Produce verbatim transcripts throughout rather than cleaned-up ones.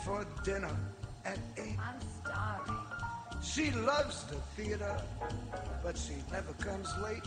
for dinner at eight. I'm starving. She loves the theater, but she never comes late.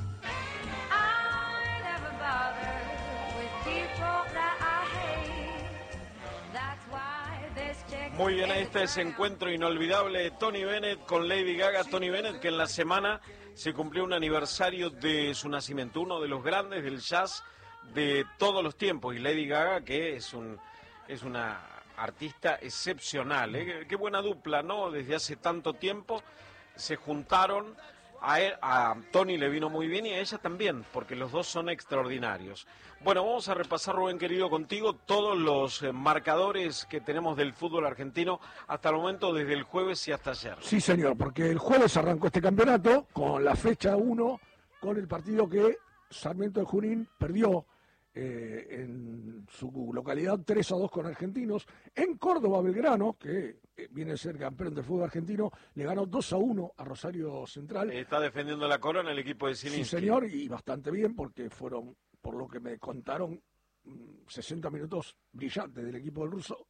I never bother with people that I hate. That's why this chick. Muy bien, ahí está ese encuentro inolvidable de Tony Bennett con Lady Gaga. Tony Bennett, que en la semana se cumplió un aniversario de su nacimiento, uno de los grandes del jazz de todos los tiempos. Y Lady Gaga, que es un es una artista excepcional, ¿eh? Qué buena dupla, ¿no? Desde hace tanto tiempo se juntaron. A, él, a Tony le vino muy bien y a ella también, porque los dos son extraordinarios. Bueno, vamos a repasar, Rubén querido, contigo todos los eh, marcadores que tenemos del fútbol argentino hasta el momento, desde el jueves y hasta ayer. Sí, señor, porque el jueves arrancó este campeonato con la fecha uno, con el partido que Sarmiento de Junín perdió eh, en su localidad tres a dos con Argentinos. En Córdoba, Belgrano, que eh, viene a ser campeón del fútbol argentino, le ganó dos a uno a Rosario Central. Está defendiendo la corona el equipo de Zielinski. Sí, señor, y bastante bien, porque fueron, por lo que me contaron, sesenta minutos brillantes del equipo del ruso.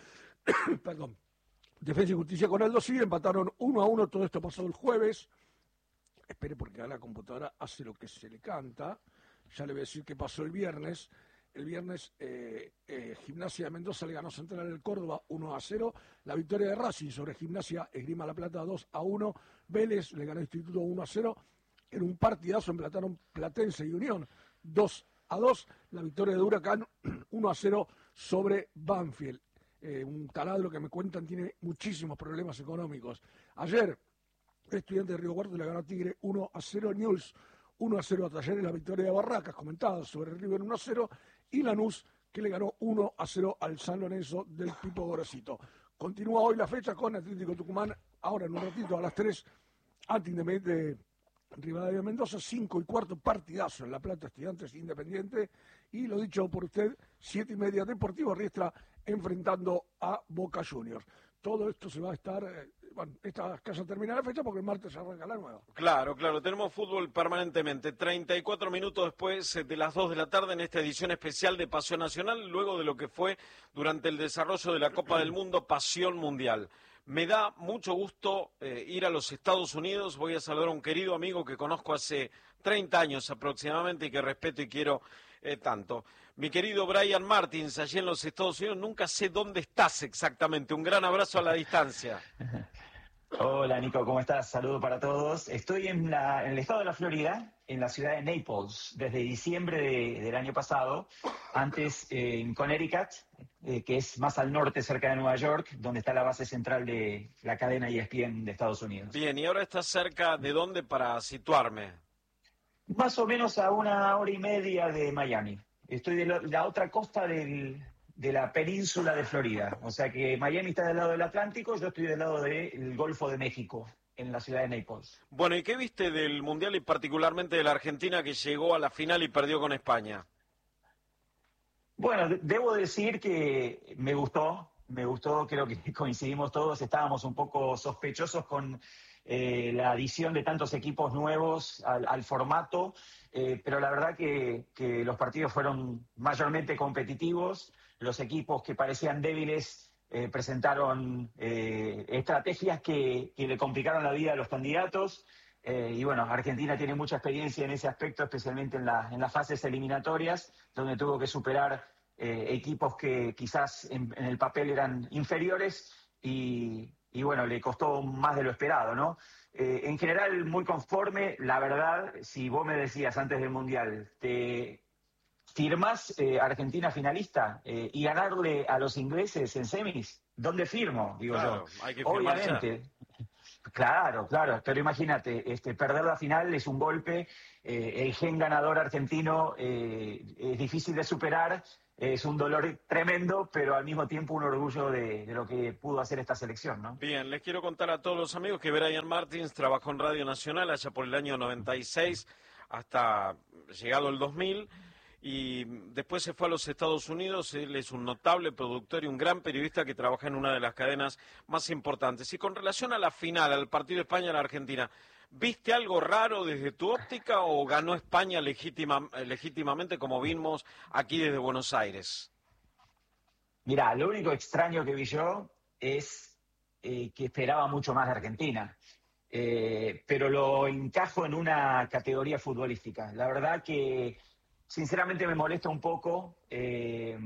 Perdón. Defensa y Justicia con Aldo Civi empataron uno a uno. Todo esto pasó el jueves. Espere, porque a la computadora hace lo que se le canta. Ya le voy a decir qué pasó el viernes. El viernes eh, eh, Gimnasia de Mendoza le ganó Central del Córdoba uno a cero. La victoria de Racing sobre Gimnasia Esgrima La Plata dos a uno. Vélez le ganó Instituto uno a cero. En un partidazo empataron Platense y Unión dos a dos. La victoria de Huracán uno a cero sobre Banfield. Eh, un taladro que me cuentan tiene muchísimos problemas económicos. Ayer, Estudiante de Río Cuarto le ganó a Tigre uno a cero. Newell's uno a cero a Talleres. La victoria de Barracas, comentada sobre River uno a cero. Y Lanús, que le ganó uno a cero al San Lorenzo del Pipo Gorosito. Continúa hoy la fecha con Atlético Tucumán, ahora en un ratito a las tres, ante Independiente Rivadavia Mendoza, cinco y cuarto, partidazo en La Plata, Estudiantes Independiente. Y lo dicho por usted, siete y media, Deportivo Riestra enfrentando a Boca Juniors. Todo esto se va a estar, eh, bueno, esta casa termina la fecha porque el martes arranca la nueva. Claro, claro, tenemos fútbol permanentemente. treinta y cuatro minutos después de las dos de la tarde en esta edición especial de Pasión Nacional, luego de lo que fue durante el desarrollo de la Copa del Mundo Pasión Mundial. Me da mucho gusto eh, ir a los Estados Unidos. Voy a saludar a un querido amigo que conozco hace treinta años aproximadamente y que respeto y quiero eh, tanto. Mi querido Brian Martins, allí en los Estados Unidos. Nunca sé dónde estás exactamente. Un gran abrazo a la distancia. Hola Nico, ¿cómo estás? Saludo para todos. Estoy en, la, en el estado de la Florida, en la ciudad de Naples, desde diciembre de, del año pasado. Antes eh, en Connecticut, eh, que es más al norte, cerca de Nueva York, donde está la base central de la cadena E S P N de Estados Unidos. Bien, ¿y ahora estás cerca de dónde para situarme? Más o menos a una hora y media de Miami. Estoy de lo, la otra costa del, de la península de Florida. O sea que Miami está del lado del Atlántico, yo estoy del lado del Golfo de México, en la ciudad de Naples. Bueno, ¿y qué viste del Mundial y particularmente de la Argentina que llegó a la final y perdió con España? Bueno, de- debo decir que me gustó, me gustó, creo que coincidimos todos, estábamos un poco sospechosos con eh, la adición de tantos equipos nuevos al, al formato, eh, pero la verdad que, que los partidos fueron mayormente competitivos, los equipos que parecían débiles eh, presentaron eh, estrategias que, que le complicaron la vida a los candidatos. Eh, y bueno, Argentina tiene mucha experiencia en ese aspecto, especialmente en, la, en las fases eliminatorias, donde tuvo que superar eh, equipos que quizás en, en el papel eran inferiores y, y bueno, le costó más de lo esperado, ¿no? Eh, en general, muy conforme. La verdad, si vos me decías antes del Mundial, te firmás eh, Argentina finalista eh, y ganarle a los ingleses en semis, ¿dónde firmo? Digo Claro, yo. hay que firmar Obviamente. Claro, claro, pero imagínate, este, perder la final es un golpe, eh, el gen ganador argentino eh, es difícil de superar, es un dolor tremendo, pero al mismo tiempo un orgullo de, de lo que pudo hacer esta selección, ¿no? Bien, les quiero contar a todos los amigos que Brian Martins trabajó en Radio Nacional allá por el año noventa y seis hasta llegado el dos mil. Y después se fue a los Estados Unidos. Él es un notable productor y un gran periodista que trabaja en una de las cadenas más importantes. Y con relación a la final, al partido España-Argentina, ¿viste algo raro desde tu óptica o ganó España legítima, legítimamente como vimos aquí desde Buenos Aires? Mirá, lo único extraño que vi yo es eh, que esperaba mucho más de Argentina. Eh, pero lo encajo en una categoría futbolística. La verdad que sinceramente me molesta un poco eh,